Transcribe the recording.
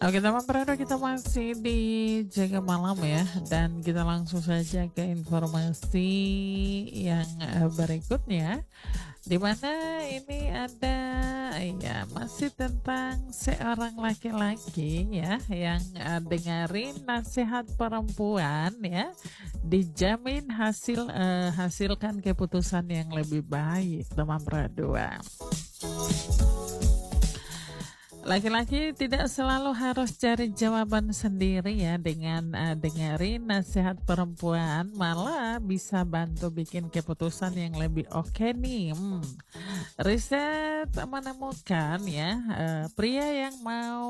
Oke, teman Prado, kita masih di Jaga Malam ya, dan kita langsung saja ke informasi yang berikutnya, di mana ini ada ya masih tentang seorang laki-laki ya yang dengerin nasihat perempuan ya, dijamin hasilkan keputusan yang lebih baik, teman Prado. Laki-laki tidak selalu harus cari jawaban sendiri ya, dengan dengerin nasihat perempuan malah bisa bantu bikin keputusan yang lebih oke nih. Riset menemukan ya, pria yang mau